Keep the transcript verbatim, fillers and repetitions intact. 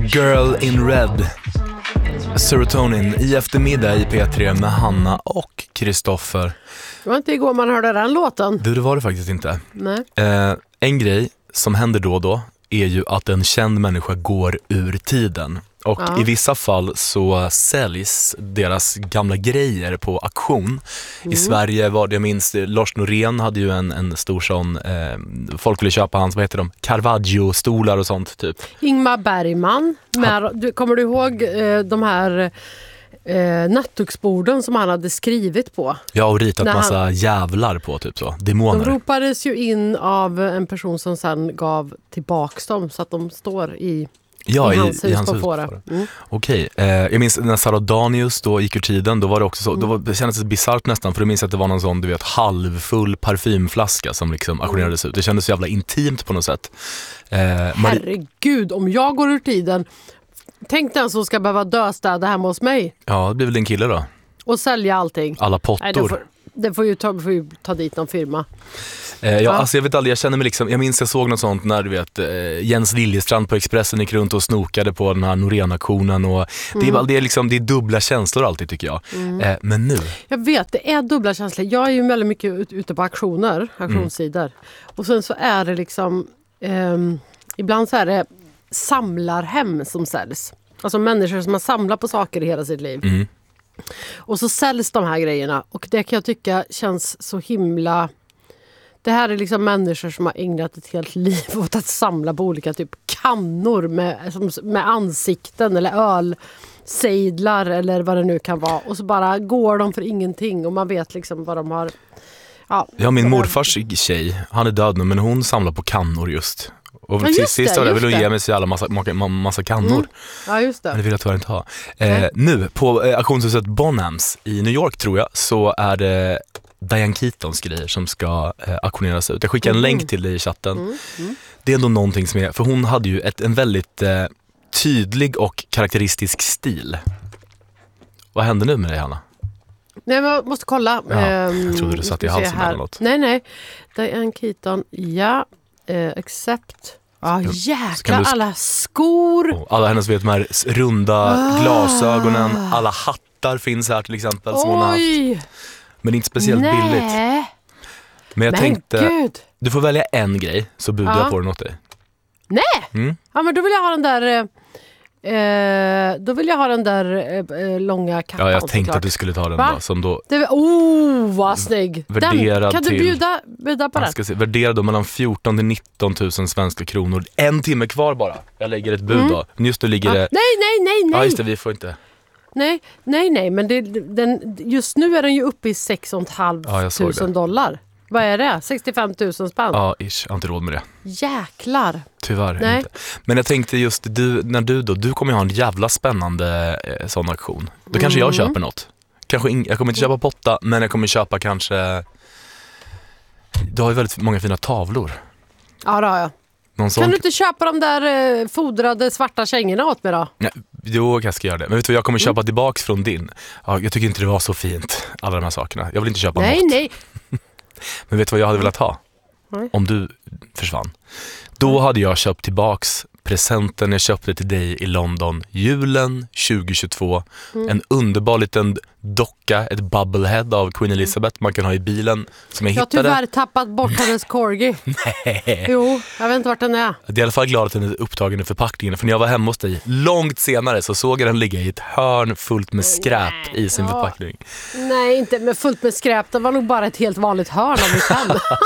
Girl in Red, Serotonin i eftermiddag i P tre med Hanna och Kristoffer. Det var inte igår man hörde den låten. Du, det var det faktiskt inte. Nej. Eh, en grej som händer då och då är ju att en känd människa går ur tiden. Och ja. i vissa fall så säljs deras gamla grejer på auktion. Mm. I Sverige var det, jag minns, Lars Norén hade ju en, en stor sån, eh, folk ville köpa hans, vad heter de? Caravaggio-stolar och sånt typ. Ingmar Bergman, med, du, kommer du ihåg eh, de här eh, nattduksborden som han hade skrivit på? Ja, och ritat När massa han, jävlar på typ så, demoner. De ropades ju in av en person som sen gav tillbaks dem så att de står i... Ja, i hans i, hus, i hans på hus Fårö. Mm. Okej, eh, jag minns när Sara Danius då gick ur tiden, då var det också så, mm. då var, det kändes bizarrt nästan, för du minns att det var någon sån, du vet, halvfull parfymflaska som liksom auktionerades ut. Det kändes så jävla intimt på något sätt. Eh, Herregud, om jag går ur tiden, tänk den som ska behöva döstäda hemma hos mig. Ja, det blir väl din kille då. Och sälja allting. Alla pottor. Nej, det får, det får, ju ta, får ju ta dit någon firma. Eh, ja, ja. Alltså jag vet aldrig, jag känner mig liksom, jag minns jag såg något sånt när du vet eh, Jens Liljestrand på Expressen gick runt och snokade på den här Norén-auktionen och mm. det, är, det, är liksom, det är dubbla känslor alltid tycker jag. Mm. Eh, men nu? Jag vet, det är dubbla känslor. Jag är ju väldigt mycket ut, ute på auktioner, auktionssidor. Mm. Och sen så är det liksom, eh, ibland så är det samlarhem som säljs. Alltså människor som har samlat på saker i hela sitt liv. Mm. Och så säljs de här grejerna. Och det kan jag tycka känns så himla... Det här är liksom människor som har ägnat ett helt liv åt att samla på olika typ kannor med, med ansikten eller ölsejdlar eller vad det nu kan vara. Och så bara går de för ingenting och man vet liksom vad de har... Ja, ja min morfars tjej, han är död nu, men hon samlar på kannor just. Och ja, just sist det, ville hon ge mig så jävla massa, massa kannor. Mm. Ja, just det. Men det vill jag tyvärr inte ha. Eh, nu, på eh, auktionshuset Bonhams i New York tror jag, så är det Diane Keatons grejer som ska eh, auktioneras ut. Jag skickar en mm. länk till dig i chatten. Mm. Mm. Det är ändå någonting som är, för hon hade ju ett, en väldigt eh, tydlig och karaktäristisk stil. Vad händer nu med dig, Hanna? Nej, men jag måste kolla. Ja, ehm, jag trodde du satt i halsen eller något. Nej, nej. Diane Keaton, ja. Eh, accept. Ja, ah, jäklar, sk- alla skor. Oh, alla hennes, vet, de här runda ah. glasögonen. Alla hattar finns här till exempel. Som hon har haft. Men inte speciellt Nej. billigt. Men jag men tänkte, Gud. Du får välja en grej, så budar ja. jag på den åt dig. Nej! Mm. Ja, men då vill jag ha den där... Eh, då vill jag ha den där eh, långa kappan. Ja, jag tänkte att du skulle ta den då, som då... Det var, oh, vad snygg! Den, kan du bjuda, bjuda på den? Ska se, värderad då mellan fjorton till nitton tusen svenska kronor. En timme kvar bara. Jag lägger ett bud mm. då. Just då ligger ja. det... Nej, nej, nej, nej! Ja, just det, vi får inte... Nej, nej, nej, men det, den, just nu är den ju uppe i sex och ett halvt ja, tusen dollar. Vad är det? sextiofem tusen spänn? Ja, ish. Jag har inte råd med det. Jäklar. Tyvärr Nej. inte. Men jag tänkte just, du, när du då, du kommer ju ha en jävla spännande eh, sån aktion. Då mm. kanske jag köper något. Kanske in, jag kommer inte köpa potta, men jag kommer köpa kanske... Du har ju väldigt många fina tavlor. Ja, det har jag. Någon sån... Kan du inte köpa de där eh, fodrade svarta kängorna åt mig då? Ja, jo, jag ska göra det. Men vet du, jag kommer köpa mm. tillbaks från din. Ja, jag tycker inte det var så fint, alla de här sakerna. Jag vill inte köpa nej, något. Nej, nej. Men vet du vad jag hade velat ha? Nej. Om du försvann. Då hade jag köpt tillbaks presenten jag köpte till dig i London julen tjugohundratjugotvå. Mm. En underbar liten docka, ett bubblehead av Queen Elizabeth man kan ha i bilen som jag, jag hittade. Jag har tyvärr tappat bort hennes corgi. Nej. Jo, jag vet inte vart den är. Jag är i alla fall glad att den är upptagen i förpackningen. För när jag var hemma hos dig långt senare så såg jag den ligga i ett hörn fullt med skräp Nej. i sin ja. förpackning. Nej, inte med fullt med skräp. Det var nog bara ett helt vanligt hörn av mitt hem.